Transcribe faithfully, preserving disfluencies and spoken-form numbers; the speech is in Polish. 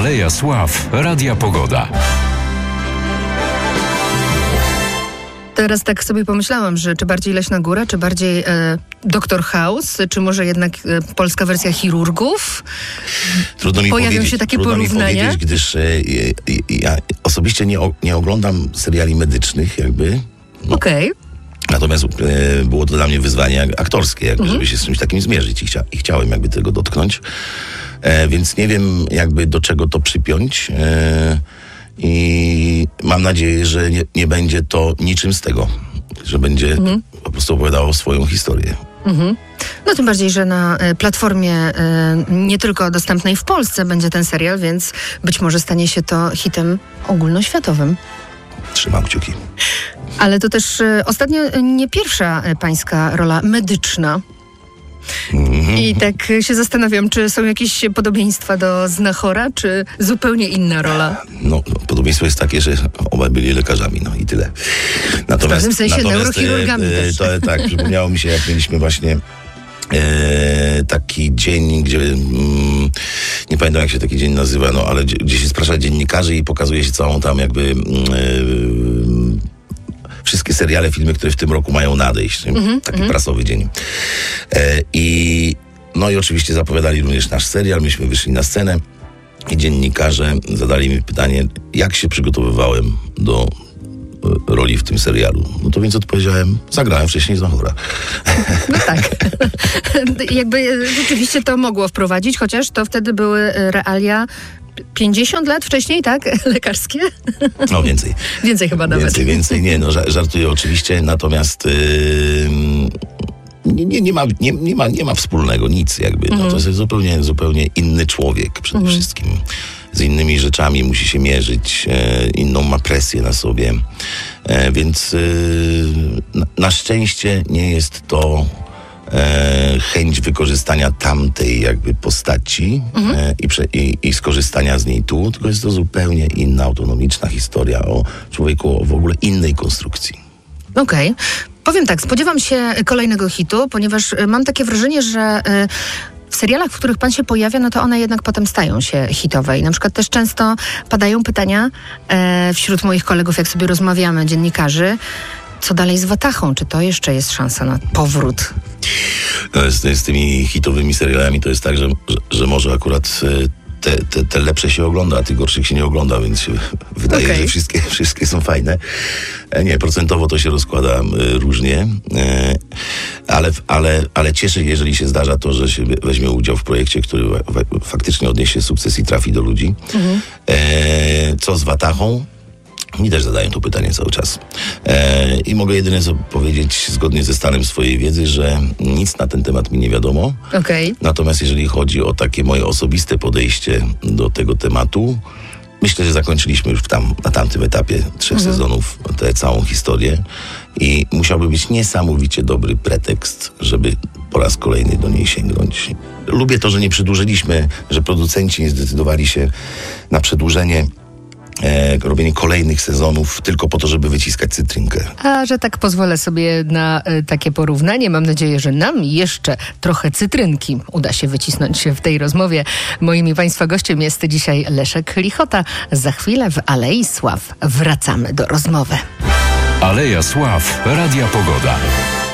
Aleja Sław, Radia Pogoda. Teraz tak sobie pomyślałam, że czy bardziej Leśna Góra, czy bardziej e, Doktor House, czy może jednak e, polska wersja Chirurgów? Trudno mi Pojawią powiedzieć, się takie trudno porównania? mi powiedzieć, gdyż e, e, ja osobiście nie, o, nie oglądam seriali medycznych jakby. No. Okej. Okay. Natomiast e, było to dla mnie wyzwanie aktorskie, jakby, Mhm. żeby się z czymś takim zmierzyć i, chcia, i chciałem jakby tego dotknąć. E, więc nie wiem jakby do czego to przypiąć. E, I mam nadzieję, że nie, nie będzie to niczym z tego, że będzie mhm. po prostu opowiadało swoją historię. Mhm. No tym bardziej, że na e, platformie e, nie tylko dostępnej w Polsce będzie ten serial, więc być może stanie się to hitem ogólnoświatowym. Trzymam kciuki. Ale to też e, ostatnio nie pierwsza e, pańska rola medyczna. Mm-hmm. I tak się zastanawiam, czy są jakieś podobieństwa do Znachora, czy zupełnie inna rola? No, podobieństwo jest takie, że obaj byli lekarzami, no i tyle. Natomiast, w pewnym sensie natomiast, neurochirurgami e, też. To, tak, przypomniało mi się, jak mieliśmy właśnie e, taki dzień, gdzie mm, nie pamiętam jak się taki dzień nazywa, no ale gdzie, gdzie się sprasza dziennikarzy i pokazuje się całą tam jakby e, wszystkie seriale, filmy, które w tym roku mają nadejść. Mm-hmm, taki mm-hmm. prasowy dzień. E, I no i oczywiście zapowiadali również nasz serial. Myśmy wyszli na scenę i dziennikarze zadali mi pytanie, jak się przygotowywałem do e, roli w tym serialu. No to więc odpowiedziałem, zagrałem wcześniej Znachora. No tak. Jakby rzeczywiście to mogło wprowadzić, chociaż to wtedy były realia pięćdziesiąt lat wcześniej, tak? Lekarskie? No więcej. Więcej chyba nawet. Więcej, więcej. Nie, no żartuję oczywiście, natomiast yy, nie, nie, nie, ma, nie, nie, ma, nie ma wspólnego nic jakby. No, to jest zupełnie, zupełnie inny człowiek przede mm. wszystkim. Z innymi rzeczami musi się mierzyć, e, inną ma presję na sobie. E, więc e, na, na szczęście nie jest to E, chęć wykorzystania tamtej jakby postaci mhm. e, i, prze, i, i skorzystania z niej tu, tylko jest to zupełnie inna, autonomiczna historia o człowieku o w ogóle innej konstrukcji. Okej. Okay. Powiem tak, spodziewam się kolejnego hitu, ponieważ mam takie wrażenie, że e, w serialach, w których pan się pojawia, no to one jednak potem stają się hitowe. I na przykład też często padają pytania e, wśród moich kolegów, jak sobie rozmawiamy, dziennikarzy, co dalej z Watachą? Czy to jeszcze jest szansa na powrót? No, z, z tymi hitowymi serialami to jest tak, że, że, że może akurat te, te, te lepsze się ogląda, a tych gorszych się nie ogląda, więc się wydaje, okay. że wszystkie, wszystkie są fajne. Nie, procentowo to się rozkłada różnie, ale, ale, ale cieszę się, jeżeli się zdarza to, że się weźmie udział w projekcie, który faktycznie odniesie sukces i trafi do ludzi. Mhm. Co z Watachą? Mi też zadają to pytanie cały czas. E, I mogę jedynie powiedzieć, zgodnie ze stanem swojej wiedzy, że nic na ten temat mi nie wiadomo. Okay. Natomiast jeżeli chodzi o takie moje osobiste podejście do tego tematu, myślę, że zakończyliśmy już tam, na tamtym etapie trzech mhm. sezonów tę całą historię i musiałby być niesamowicie dobry pretekst, żeby po raz kolejny do niej sięgnąć. Lubię to, że nie przedłużyliśmy, że producenci nie zdecydowali się na przedłużenie E, robienie kolejnych sezonów tylko po to, żeby wyciskać cytrynkę. A że tak pozwolę sobie na e, takie porównanie, mam nadzieję, że nam jeszcze trochę cytrynki uda się wycisnąć w tej rozmowie. Moim i państwa gościem jest dzisiaj Leszek Lichota. Za chwilę w Alei Sław wracamy do rozmowy. Aleja Sław, Radia Pogoda.